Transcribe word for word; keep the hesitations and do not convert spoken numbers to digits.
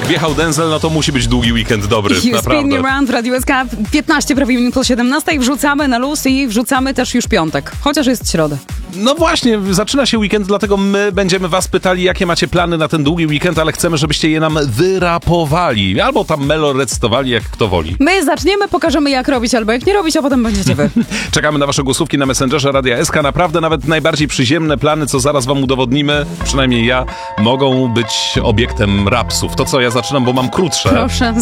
jak wjechał Denzel, no to musi być długi weekend dobry, You naprawdę. Spin Me Round w Radiu S K, piętnaście prawie minut po siedemnastej, wrzucamy na luz i wrzucamy też już piątek, chociaż jest środa. No właśnie, zaczyna się weekend, dlatego my będziemy was pytali, jakie macie plany na ten długi weekend, ale chcemy, żebyście je nam wyrapowali, albo tam melo recytowali, jak kto woli. My zaczniemy, pokażemy jak robić albo jak nie robić, a potem będziecie wy. Czekamy na wasze głosówki na Messengerze Radia S K. Naprawdę nawet najbardziej przyziemne plany, co zaraz wam udowodnimy, przynajmniej ja, mogą być obiektem rapsów. To co, ja zaczynam, bo mam krótsze. Proszę,